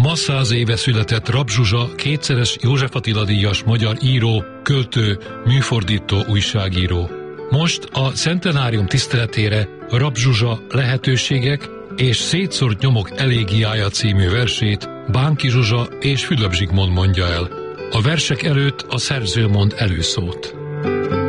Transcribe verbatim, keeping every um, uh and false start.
Ma száz éve született Rabb Zsuzsa, kétszeres József Attila díjas magyar író, költő, műfordító, újságíró. Most a centenárium tiszteletére Rabb Zsuzsa Lehetőségek és Szétszórt nyomok elégiája című versét Bánki Zsuzsa és Fülöp Zsigmond mondja el. A versek előtt a szerző mond előszót.